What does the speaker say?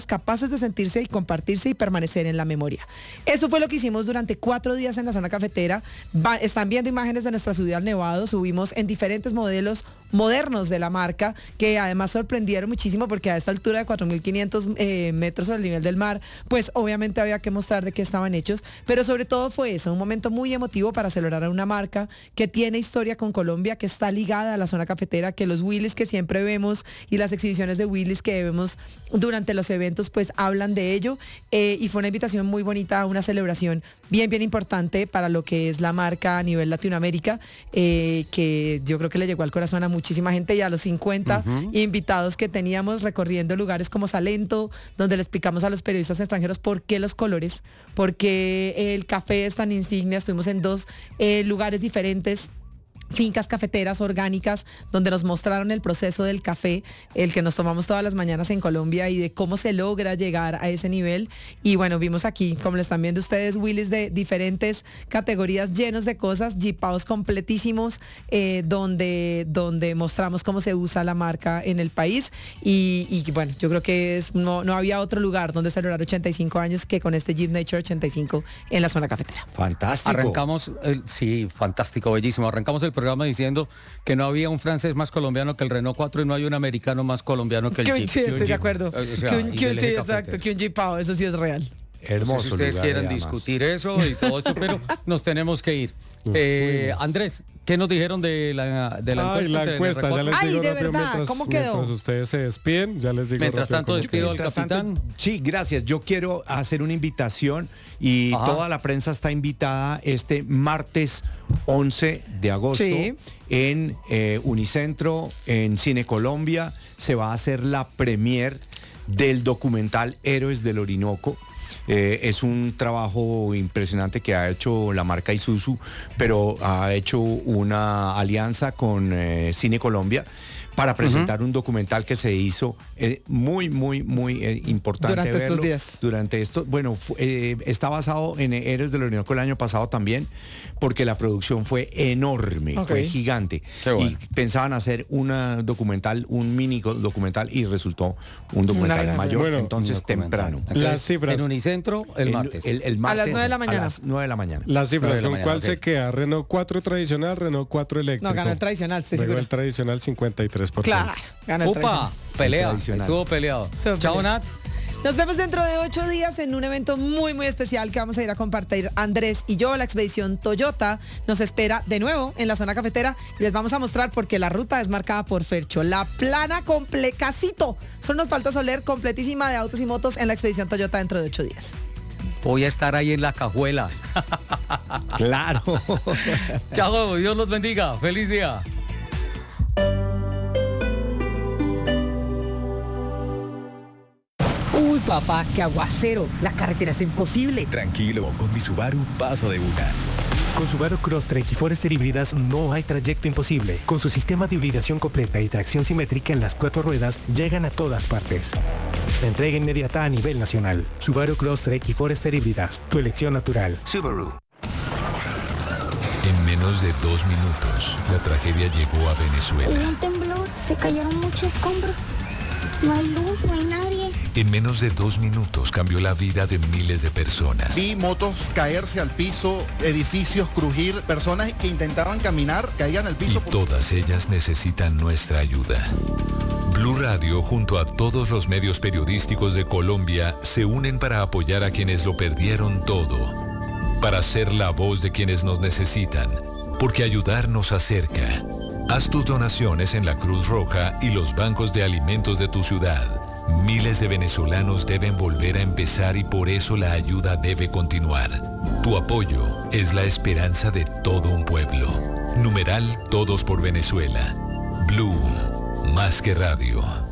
capaces de sentirse y compartirse y permanecer en la memoria. Eso fue lo que hicimos durante 4 días en la zona cafetera. Están viendo imágenes de nuestra subida al Nevado. Subimos en diferentes modelos modernos de la marca, que además sorprendieron muchísimo porque a esta altura de 4.500 metros sobre el nivel del mar, pues obviamente había que mostrar de qué estaban hechos, pero sobre todo fue eso, un momento muy emotivo para celebrar a una marca que tiene historia con Colombia, que está ligada a la zona cafetera, que los Willys que siempre vemos y las exhibiciones de Willys que vemos durante los eventos pues hablan de ello, y fue una invitación muy bonita, una celebración bien importante para lo que es la marca a nivel Latinoamérica, que yo creo que le llegó al corazón a muchísima gente, y a los 50 invitados que teníamos recorriendo lugares como Salento, donde le explicamos a los periodistas extranjeros por qué los colores, por qué el café es tan insignia. Estuvimos en 2 lugares diferentes, fincas cafeteras orgánicas, donde nos mostraron el proceso del café, el que nos tomamos todas las mañanas en Colombia, y de cómo se logra llegar a ese nivel. Y bueno, vimos aquí, como le están viendo ustedes, Willys de diferentes categorías, llenos de cosas, jipaos completísimos, donde mostramos cómo se usa la marca en el país. Y bueno, yo creo que no había otro lugar donde celebrar 85 años que con este Jeep Nature 85 en la zona cafetera. Fantástico. Arrancamos, sí, fantástico, bellísimo. Arrancamos el programa diciendo que no había un francés más colombiano que el Renault 4 y no hay un americano más colombiano que el Jeep. Sí, estoy de acuerdo. O sea, sí, exacto, que un Jeepao, eso sí es real. Hermoso. No sé si ustedes quieran discutir eso y todo esto, pero nos tenemos que ir. Andrés, ¿qué nos dijeron de la encuesta? La encuesta, ya les digo de rápido, verdad, ¿cómo quedó? mientras ustedes se despiden, ya les digo Mientras rápido tanto, despido al capitán. Sí, gracias. Yo quiero hacer una invitación y toda la prensa está invitada este martes 11 de agosto en Unicentro, en Cine Colombia. Se va a hacer la premier del documental Héroes del Orinoco. Es un trabajo impresionante que ha hecho la marca Isuzu, pero ha hecho una alianza con Cine Colombia para presentar un documental que se hizo muy importante durante verlo, estos días. Durante esto, bueno, está basado en Héroes del Orinoco el año pasado también, porque la producción fue enorme, fue gigante. Bueno. Y pensaban hacer un mini documental, y resultó un documental mayor, entonces temprano. Entonces, las cifras. En Unicentro, el martes. El martes a las 9 de la mañana. A las 9 de la mañana. Las cifras, ¿con mañana, cuál se queda? ¿Renault 4 tradicional, Renault 4 eléctrico? No, ganó el tradicional, estoy Ganó seguro. el tradicional 53%. Claro, ganó el tradicional. Upa, pelea, Tradicional. estuvo peleado. Chao, Nat. Nos vemos dentro de 8 días en un evento muy especial que vamos a ir a compartir Andrés y yo. La expedición Toyota nos espera de nuevo en la zona cafetera y les vamos a mostrar porque la ruta es marcada por Fercho. La plana casito. Solo nos falta Soler, completísima de autos y motos en la expedición Toyota dentro de 8 días. Voy a estar ahí en la cajuela. Claro. Chao, Dios los bendiga. Feliz día. Uy, papá, qué aguacero. La carretera es imposible. Tranquilo, con mi Subaru paso de una. Con Subaru Crosstrek y Forester híbridas no hay trayecto imposible. Con su sistema de hibridación completa y tracción simétrica en las 4 ruedas, llegan a todas partes. La entrega inmediata a nivel nacional. Subaru Crosstrek y Forester híbridas, tu elección natural. Subaru. En menos de 2 minutos, la tragedia llegó a Venezuela. Hubo un temblor, se cayeron muchos escombros. No hay luz, no hay nadie. En menos de 2 minutos cambió la vida de miles de personas. Vi motos caerse al piso, edificios crujir, personas que intentaban caminar, caían al piso. Y todas ellas necesitan nuestra ayuda. Blue Radio, junto a todos los medios periodísticos de Colombia, se unen para apoyar a quienes lo perdieron todo. Para ser la voz de quienes nos necesitan. Porque ayudar nos acerca. Haz tus donaciones en la Cruz Roja y los bancos de alimentos de tu ciudad. Miles de venezolanos deben volver a empezar y por eso la ayuda debe continuar. Tu apoyo es la esperanza de todo un pueblo. Numeral Todos por Venezuela. Blue, más que radio.